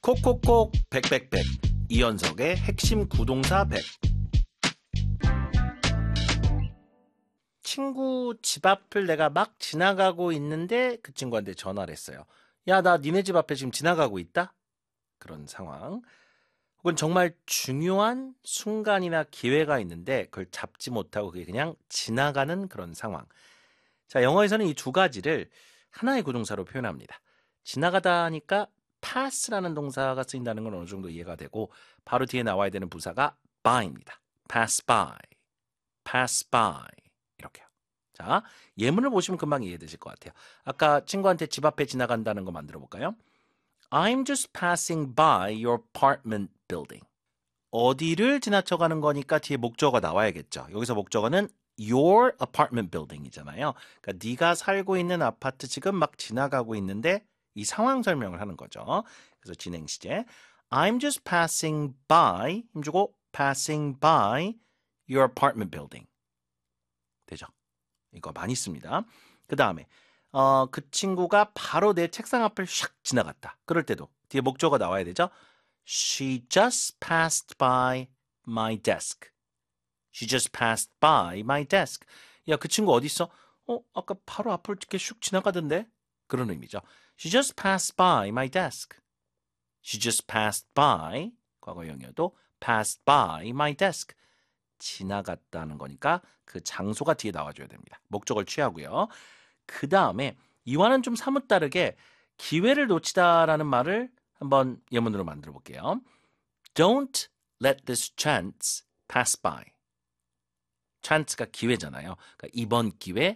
콕콕콕 백백백 이연석의 핵심 구동사 100. 친구 집 앞을 내가 막 지나가고 있는데 그 친구한테 전화를 했어요. 야, 나 니네 집 앞에 지금 지나가고 있다? 그런 상황. 혹은 정말 중요한 순간이나 기회가 있는데 그걸 잡지 못하고 그게 그냥 지나가는 그런 상황. 자, 영어에서는 이 두 가지를 하나의 구동사로 표현합니다. 지나가다 하니까 pass라는 동사가 쓰인다는 건 어느 정도 이해가 되고 바로 뒤에 나와야 되는 부사가 by입니다. pass by, pass by 이렇게요. 자, 예문을 보시면 금방 이해되실 것 같아요. 아까 친구한테 집 앞에 지나간다는 거 만들어 볼까요? I'm just passing by your apartment building. 어디를 지나쳐가는 거니까 뒤에 목적어가 나와야겠죠. 여기서 목적어는 your apartment building이잖아요. 그러니까 네가 살고 있는 아파트 지금 막 지나가고 있는데 이 상황 설명을 하는 거죠. 그래서 진행 시제 I'm just passing by 힘주고 passing by your apartment building. 되죠? 이거 많이 씁니다. 그 다음에 그 친구가 바로 내 책상 앞을 샥 지나갔다. 그럴 때도 뒤에 목적어가 나와야 되죠. She just passed by my desk. She just passed by my desk. 야, 그 친구 어디 있어? 아까 바로 앞을 이렇게 슉 지나가던데? 그런 의미죠. She just passed by my desk. She just passed by, 과거형이어도 passed by my desk. 지나갔다는 거니까 그 장소가 뒤에 나와줘야 됩니다. 목적을 취하고요. 그 다음에 이와는 좀 사뭇 다르게 기회를 놓치다라는 말을 한번 예문으로 만들어 볼게요. Don't let this chance pass by. chance가 기회잖아요. 그러니까 이번 기회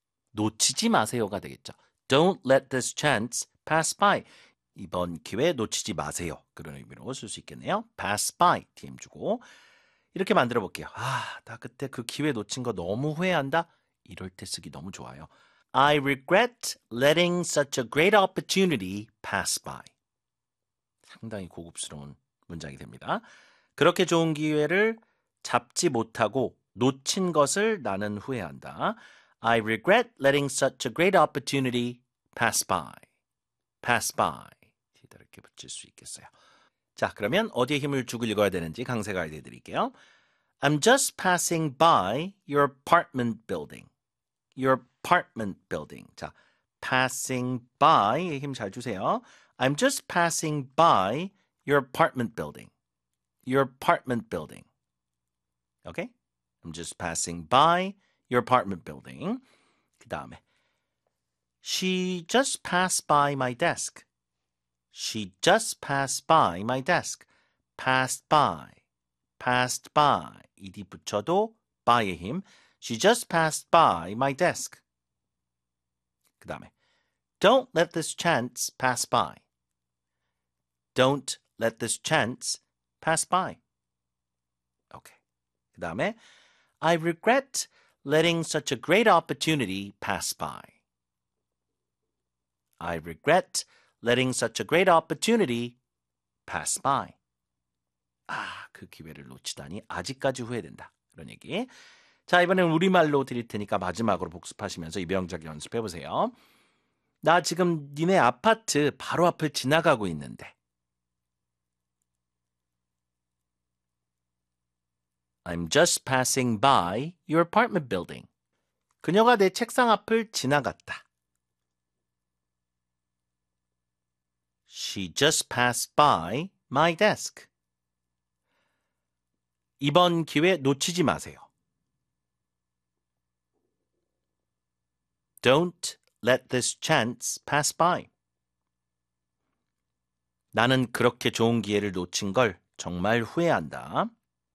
놓치지 마세요가 되겠죠. Don't let this chance pass by. 이번 기회 놓치지 마세요. 그런 의미로 쓸 수 있겠네요. pass by, TM 주고. 이렇게 만들어 볼게요. 나 그때 그 기회 놓친 거 너무 후회한다. 이럴 때 쓰기 너무 좋아요. I regret letting such a great opportunity pass by. 상당히 고급스러운 문장이 됩니다. 그렇게 좋은 기회를 잡지 못하고 놓친 것을 나는 후회한다. I regret letting such a great opportunity pass by. pass by. 뒤에다 이렇게 붙일 수 있겠어요. 자, 그러면 어디에 힘을 주고 읽어야 되는지 강세 가이드 해드릴게요. I'm just passing by your apartment building. Your apartment building. 자, passing by에 힘 잘 주세요. I'm just passing by your apartment building. Your apartment building. Okay? I'm just passing by your apartment building. 그 다음에 She just passed by my desk. She just passed by my desk. Passed by. Passed by. ed 붙여도 by의 힘. She just passed by my desk. 그 다음에 Don't let this chance pass by. Don't let this chance pass by. 오케이. 그 다음에 I regret letting such a great opportunity pass by. I regret letting such a great opportunity pass by. 그 기회를 놓치다니 아직까지 후회된다. 그런 얘기. 자, 이번엔 우리말로 드릴 테니까 마지막으로 복습하시면서 이 명작 연습해보세요. 나 지금 니네 아파트 바로 앞을 지나가고 있는데. I'm just passing by your apartment building. 그녀가 내 책상 앞을 지나갔다. She just passed by my desk. 이번 기회 놓치지 마세요. Don't let this chance pass by. 나는 그렇게 좋은 기회를 놓친 걸 정말 후회한다.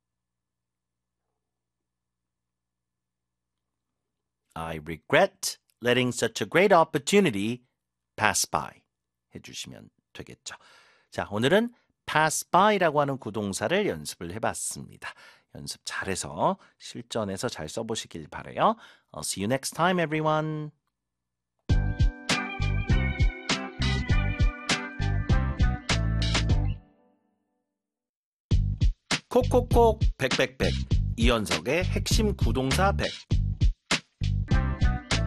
I regret letting such a great opportunity pass by. 해주시면 되겠죠. 자, 오늘은 pass by라고 하는 구동사를 연습을 해봤습니다. 연습 잘해서 실전에서 잘 써보시길 바라요. I'll see you next time, everyone. 콕콕콕 백백백 이연석의 핵심 구동사 100.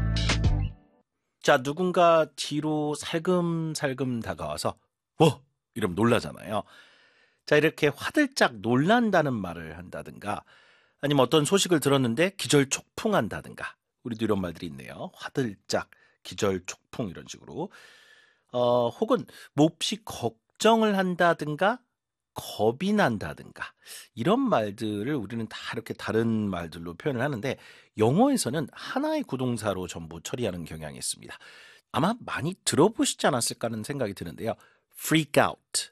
자, 누군가 뒤로 살금살금 다가와서 이러면 놀라잖아요. 자, 이렇게 화들짝 놀란다는 말을 한다든가 아니면 어떤 소식을 들었는데 기절촉풍한다든가 우리도 이런 말들이 있네요. 화들짝, 기절촉풍 이런 식으로. 혹은 몹시 걱정을 한다든가 겁이 난다든가 이런 말들을 우리는 다 이렇게 다른 말들로 표현을 하는데 영어에서는 하나의 구동사로 전부 처리하는 경향이 있습니다. 아마 많이 들어보시지 않았을까 하는 생각이 드는데요. freak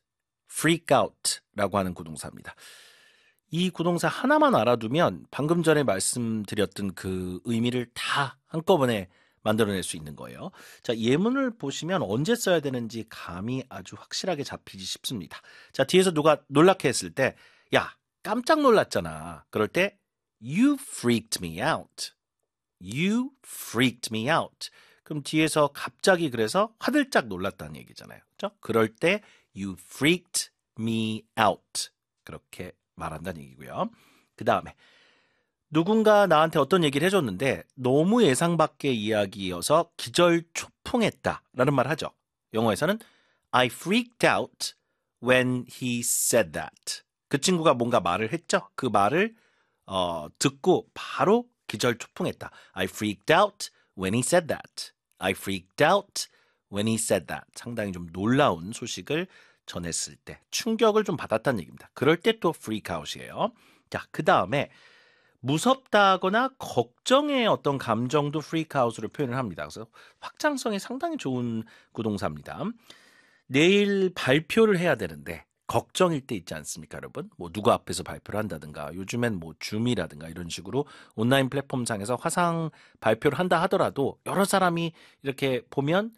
out라고 하는 구동사입니다. 이 구동사 하나만 알아두면 방금 전에 말씀드렸던 그 의미를 다 한꺼번에 만들어낼 수 있는 거예요. 자, 예문을 보시면 언제 써야 되는지 감이 아주 확실하게 잡히지 싶습니다. 자, 뒤에서 누가 놀랍게 했을 때, 야, 깜짝 놀랐잖아. 그럴 때, you freaked me out. You freaked me out. 그럼 뒤에서 갑자기 그래서 화들짝 놀랐다는 얘기잖아요. 그렇죠? 그럴 때, you freaked me out. 그렇게 말한다는 얘기고요. 그 다음에, 누군가 나한테 어떤 얘기를 해줬는데 너무 예상 밖의 이야기여서 기절초풍했다라는 말 하죠. 영어에서는 I freaked out when he said that. 그 친구가 뭔가 말을 했죠. 그 말을 듣고 바로 기절초풍했다. I freaked out when he said that. I freaked out when he said that. 상당히 좀 놀라운 소식을 전했을 때 충격을 좀 받았다는 얘기입니다. 그럴 때 또 freak out이에요. 자, 그 다음에 무섭다거나 걱정의 어떤 감정도 freak out으로 표현을 합니다. 그래서 확장성이 상당히 좋은 구동사입니다. 내일 발표를 해야 되는데 걱정일 때 있지 않습니까, 여러분? 뭐 누구 앞에서 발표를 한다든가 요즘엔 뭐 줌이라든가 이런 식으로 온라인 플랫폼상에서 화상 발표를 한다 하더라도 여러 사람이 이렇게 보면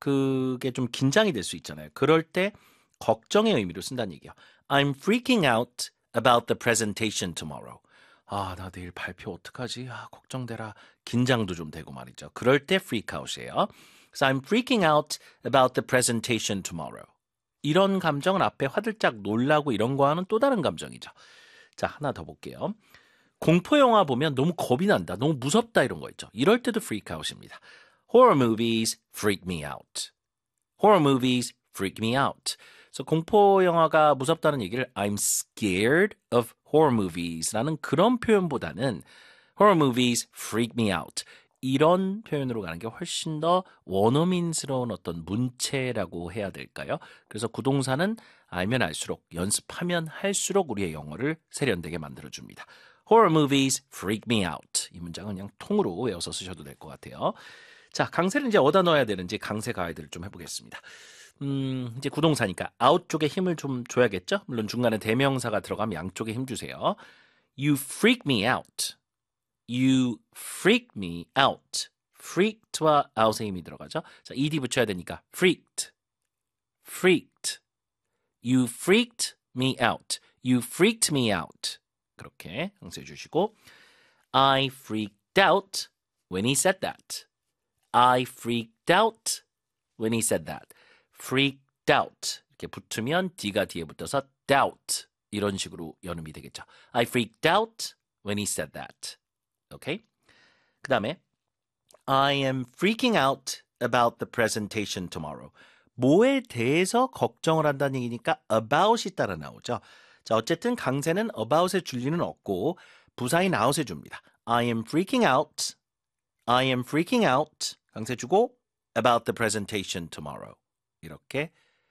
그게 좀 긴장이 될 수 있잖아요. 그럴 때 걱정의 의미로 쓴다는 얘기예요. I'm freaking out about the presentation tomorrow. 아, 나 내일 발표 어떡하지? 아, 걱정되라. 긴장도 좀 되고 말이죠. 그럴 때 freak out이에요. So I'm freaking out about the presentation tomorrow. 이런 감정은 앞에 화들짝 놀라고 이런 거와는 또 다른 감정이죠. 자, 하나 더 볼게요. 공포 영화 보면 너무 겁이 난다. 너무 무섭다 이런 거 있죠. 이럴 때도 freak out입니다. Horror movies freak me out. Horror movies freak me out. 그래서 공포 영화가 무섭다는 얘기를 I'm scared of horror movies라는 그런 표현보다는 horror movies freak me out 이런 표현으로 가는 게 훨씬 더 원어민스러운 어떤 문체라고 해야 될까요? 그래서 구동사는 알면 알수록 연습하면 할수록 우리의 영어를 세련되게 만들어줍니다. Horror movies freak me out. 이 문장은 그냥 통으로 외워서 쓰셔도 될 것 같아요. 자, 강세를 이제 어디다 넣어야 되는지 강세 가이드를 좀 해보겠습니다. 이제 구동사니까 out 쪽에 힘을 좀 줘야겠죠? 물론 중간에 대명사가 들어가면 양쪽에 힘 주세요. You freak me out. You freak me out. freaked와 out의 힘이 들어가죠. 자, ed 붙여야 되니까 freaked. freaked. You freaked me out. You freaked me out. 그렇게 강조해 주시고 I freaked out when he said that. I freaked out when he said that. freaked out. 이렇게 붙으면 D가 뒤에 붙어서 doubt. 이런 식으로 연음이 되겠죠. I freaked out when he said that. 오케이? 그 다음에 I am freaking out about the presentation tomorrow. 뭐에 대해서 걱정을 한다는 얘기니까 about이 따라 나오죠. 자, 어쨌든 강세는 about에 줄 리는 없고 부사인 out에 줍니다. I am freaking out. I am freaking out. 강세 주고 about the presentation tomorrow. 이렇게